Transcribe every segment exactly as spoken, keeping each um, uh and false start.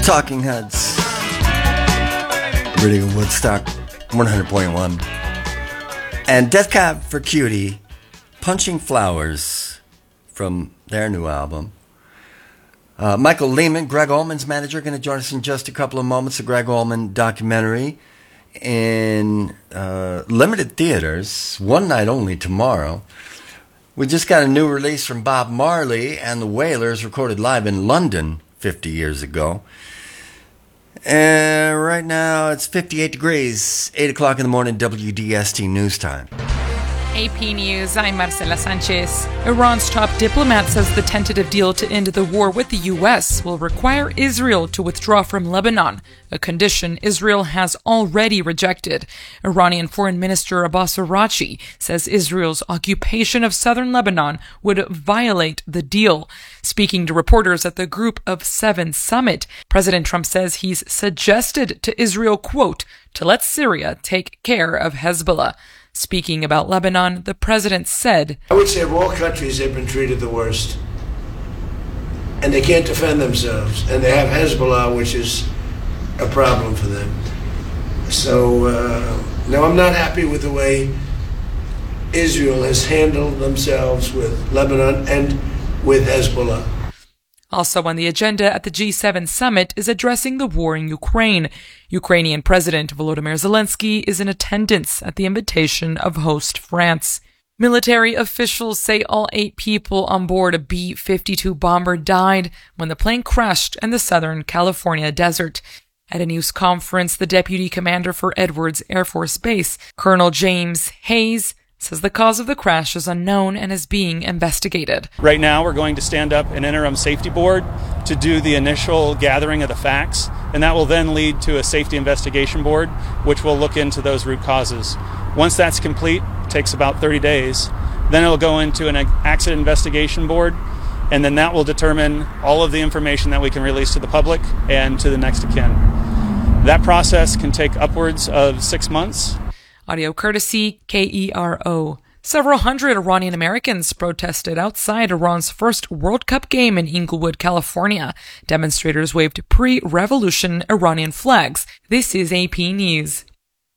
Talking Heads. Radio Woodstock one hundred point one. And Death Cab for Cutie, Punching Flowers, from their new album. Uh, Michael Lehman, Greg Allman's manager, going to join us in just a couple of moments. The Greg Allman documentary in uh, limited theaters, one night only tomorrow. We just got a new release from Bob Marley and the Wailers, recorded live in London fifty years ago. And right now it's fifty-eight degrees, eight o'clock in the morning, W D S T News Time. A P News, I'm Marcela Sanchez. Iran's top diplomat says the tentative deal to end the war with the U S will require Israel to withdraw from Lebanon, a condition Israel has already rejected. Iranian Foreign Minister Abbas Araghchi says Israel's occupation of southern Lebanon would violate the deal. Speaking to reporters at the Group of Seven summit, President Trump says he's suggested to Israel, quote, to let Syria take care of Hezbollah. Speaking about Lebanon, the president said, I would say of all countries, they've been treated the worst. And they can't defend themselves. And they have Hezbollah, which is a problem for them. So, uh, no, I'm not happy with the way Israel has handled themselves with Lebanon and with Hezbollah. Also on the agenda at the G seven summit is addressing the war in Ukraine. Ukrainian President Volodymyr Zelensky is in attendance at the invitation of host France. Military officials say all eight people on board a B fifty-two bomber died when the plane crashed in the Southern California desert. At a news conference, the deputy commander for Edwards Air Force Base, Colonel James Hayes, says the cause of the crash is unknown and is being investigated. Right now, we're going to stand up an interim safety board to do the initial gathering of the facts, and that will then lead to a safety investigation board, which will look into those root causes. Once that's complete, it takes about thirty days. Then it'll go into an accident investigation board, and then that will determine all of the information that we can release to the public and to the next of kin. That process can take upwards of six months. Audio courtesy K E R O. Several hundred Iranian Americans protested outside Iran's first World Cup game in Inglewood, California. Demonstrators waved pre-revolution Iranian flags. This is A P News.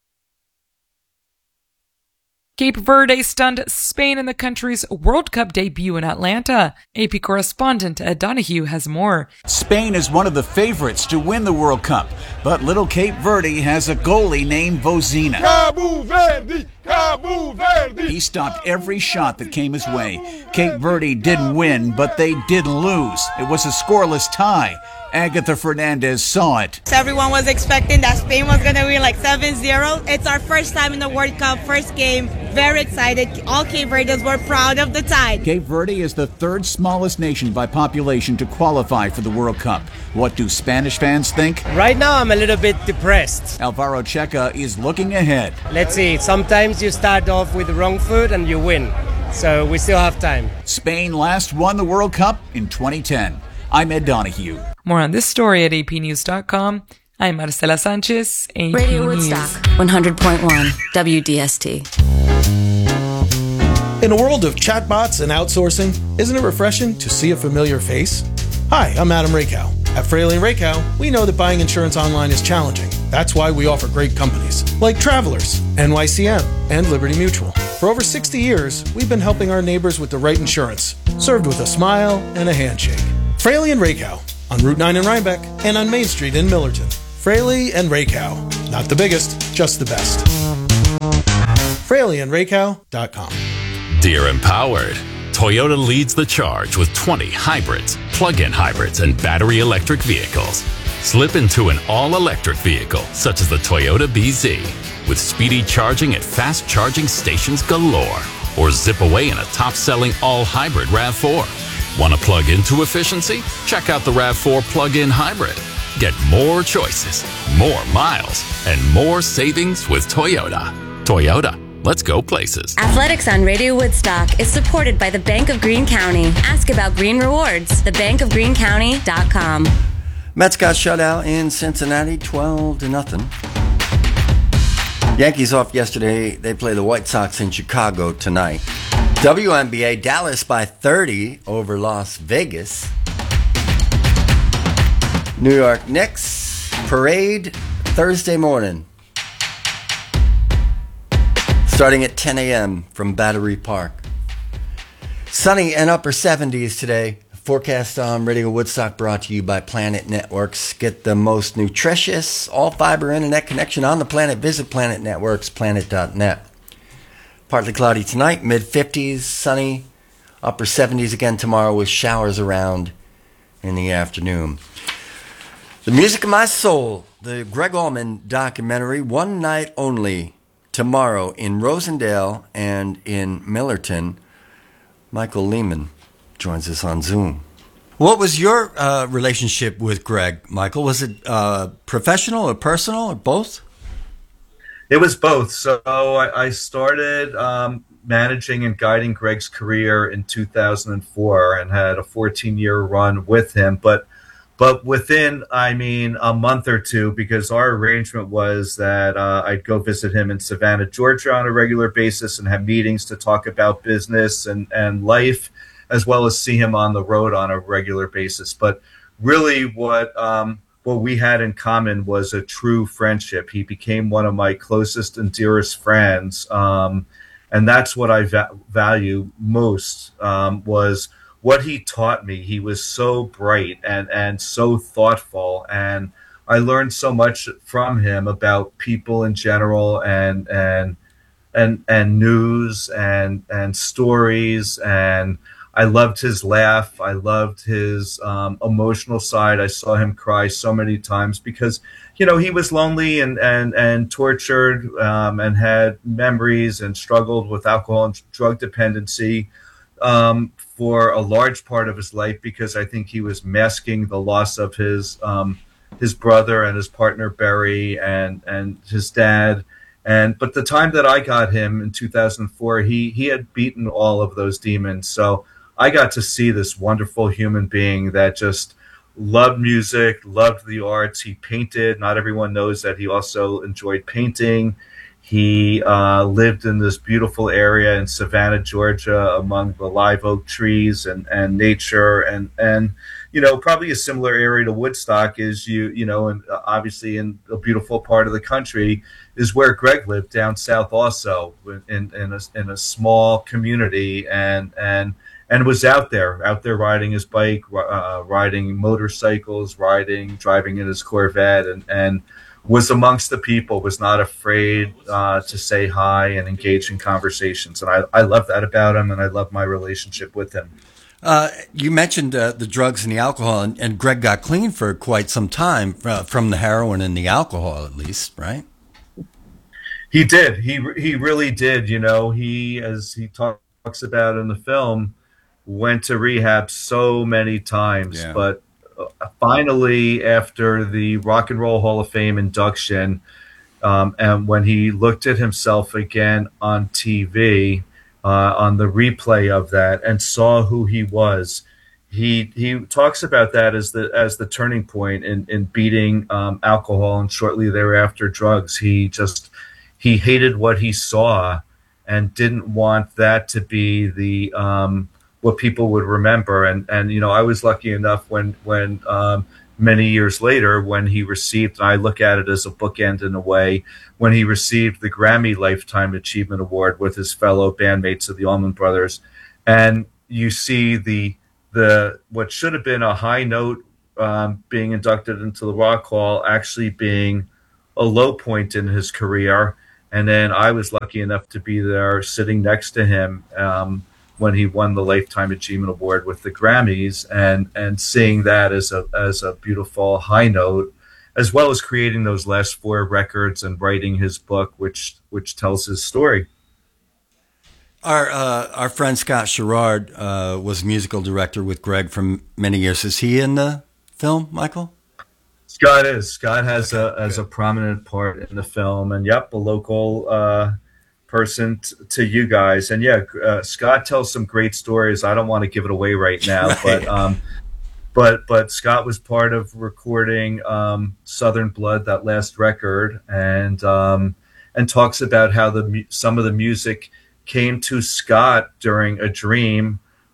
Cape Verde stunned Spain in the country's World Cup debut in Atlanta. A P correspondent Ed Donahue has more. Spain is one of the favorites to win the World Cup, but little Cape Verde has a goalie named Vozina. Cabo Verde! Cabo Verde! He stopped every shot that came his way. Cape Verde didn't win, but they didn't lose. It was a scoreless tie. Agatha Fernandez saw it. Everyone was expecting that Spain was going to win like seven zero. It's our first time in the World Cup, first game. Very excited. All Cape Verdeans were proud of the tie. Cape Verde is the third smallest nation by population to qualify for the World Cup. What do Spanish fans think? Right now, I'm a little bit depressed. Alvaro Checa is looking ahead. Let's see. Sometimes you start off with the wrong foot and you win. So we still have time. Spain last won the World Cup in twenty ten. I'm Ed Donahue. More on this story at A P news dot com. I'm Marcela Sanchez, A P Radio News. Woodstock, one hundred point one, W D S T. In a world of chatbots and outsourcing, isn't it refreshing to see a familiar face? Hi, I'm Adam Rakow. At Fraley and Rakow, we know that buying insurance online is challenging. That's why we offer great companies like Travelers, N Y C M, and Liberty Mutual. For over sixty years, we've been helping our neighbors with the right insurance, served with a smile and a handshake. Fraley and Rakow, on Route nine in Rhinebeck and on Main Street in Millerton. Fraley and Rakow, not the biggest, just the best. Fraley and Rakow dot com. Dear Empowered, Toyota leads the charge with twenty hybrids, plug-in hybrids, and battery electric vehicles. Slip into an all-electric vehicle, such as the Toyota B Z, with speedy charging at fast charging stations galore. Or zip away in a top-selling all-hybrid RAV four. Want to plug into efficiency? Check out the RAV four plug-in hybrid. Get more choices, more miles, and more savings with Toyota. Toyota, let's go places. Athletics on Radio Woodstock is supported by the Bank of Greene County. Ask about Green Rewards, the bank of greene county dot com. Mets got shut out in Cincinnati, twelve to nothing. Yankees off yesterday. They play the White Sox in Chicago tonight. W N B A, Dallas by thirty over Las Vegas. New York Knicks parade Thursday morning, starting at ten a.m. from Battery Park. Sunny and upper seventies today. Forecast on Radio Woodstock, brought to you by Planet Networks. Get the most nutritious all-fiber internet connection on the planet. Visit Planet Networks, planet dot net. Partly cloudy tonight, mid fifties, sunny, upper seventies again tomorrow with showers around in the afternoon. The Music of My Soul, the Greg Allman documentary, one night only, tomorrow in Rosendale and in Millerton. Michael Lehman joins us on Zoom. What was your uh, relationship with Greg, Michael? Was it uh, professional or personal or both? It was both. So I, I started um, managing and guiding Greg's career in two thousand four and had a fourteen-year run with him. But but within, I mean, a month or two, because our arrangement was that uh, I'd go visit him in Savannah, Georgia on a regular basis and have meetings to talk about business and, and life, as well as see him on the road on a regular basis. But really what um, what we had in common was a true friendship. He became one of my closest and dearest friends. Um, and that's what I va- value most, um, was what he taught me. He was so bright and, and so thoughtful. And I learned so much from him about people in general and and and and news and and stories. And I loved his laugh. I loved his um, emotional side. I saw him cry so many times because, you know, he was lonely and and and tortured um, and had memories and struggled with alcohol and drug dependency um, for a large part of his life, because I think he was masking the loss of his um, his brother and his partner Barry and and his dad. And but the time that I got him in two thousand four, he he had beaten all of those demons. So I got to see this wonderful human being that just loved music, loved the arts. He painted. Not everyone knows that he also enjoyed painting. He uh, lived in this beautiful area in Savannah, Georgia, among the live oak trees and, and nature. And, and, you know, probably a similar area to Woodstock is, you, you know, and obviously in a beautiful part of the country is where Greg lived down south also in, in, a, in a small community. And, and, And was out there, out there riding his bike, uh, riding motorcycles, riding, driving in his Corvette, and, and was amongst the people, was not afraid uh, to say hi and engage in conversations. And I, I love that about him, and I love my relationship with him. Uh, you mentioned uh, the drugs and the alcohol, and, and Greg got clean for quite some time uh, from the heroin and the alcohol, at least, right? He did. He he really did. You know, he, as he talks about in the film, went to rehab so many times, yeah. But finally, after the Rock and Roll Hall of Fame induction, um, and when he looked at himself again on T V, uh, on the replay of that, and saw who he was, he he talks about that as the as the turning point in in beating um, alcohol and shortly thereafter drugs. He just he hated what he saw and didn't want that to be the um, what people would remember. And, and, you know, I was lucky enough when, when, um, many years later, when he received, and I look at it as a bookend in a way, when he received the Grammy Lifetime Achievement Award with his fellow bandmates of the Allman Brothers. And you see the, the, what should have been a high note, um, being inducted into the Rock Hall actually being a low point in his career. And then I was lucky enough to be there sitting next to him, um, when he won the Lifetime Achievement Award with the Grammys, and and seeing that as a as a beautiful high note, as well as creating those last four records and writing his book, which which tells his story. Our uh, our friend Scott Sherrard uh, was musical director with Greg for many years. Is he in the film, Michael? Scott is. Scott has okay, a as good. a prominent part in the film, and yep, a local uh, person t- to you guys. And yeah, uh, Scott tells some great stories. I don't want to give it away right now, right. but um, but but Scott was part of recording um, Southern Blood, that last record, and um, and talks about how the some of the music came to Scott during a dream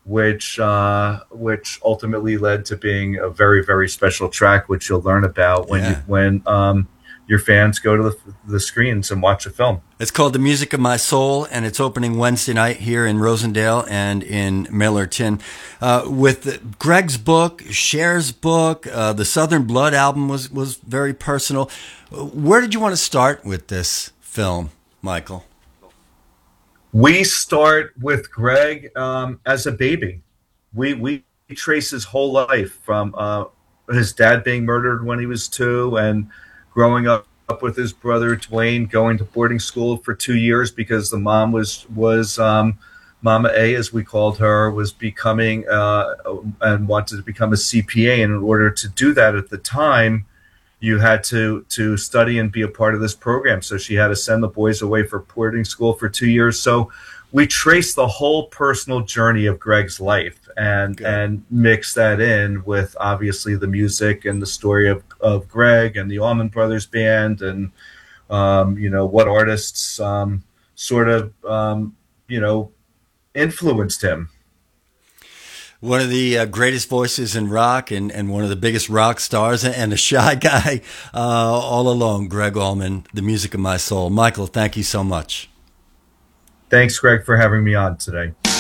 which uh, which ultimately led to being a very, very special track, which you'll learn about when Yeah. you, when um, your fans go to the, the screens and watch the film. It's called The Music of My Soul, and it's opening Wednesday night here in Rosendale and in Millerton. Uh, with Greg's book, Cher's book, uh, the Southern Blood album was, was very personal. Where did you want to start with this film, Michael? We start with Greg um, as a baby. We we trace his whole life from uh, his dad being murdered when he was two, and growing up, up with his brother Dwayne, going to boarding school for two years because the mom was was um, Mama A, as we called her, was becoming uh, and wanted to become a C P A. And in order to do that at the time, you had to to study and be a part of this program. So she had to send the boys away for boarding school for two years. So we traced the whole personal journey of Greg's life and Good. and mix that in with obviously the music and the story of, of Greg and the Allman Brothers Band and um, you know, what artists um, sort of um, you know, influenced him. One of the uh, greatest voices in rock and, and one of the biggest rock stars and a shy guy uh, all along, Greg Allman, The Music of My Soul. Michael, thank you so much. Thanks, Greg, for having me on today.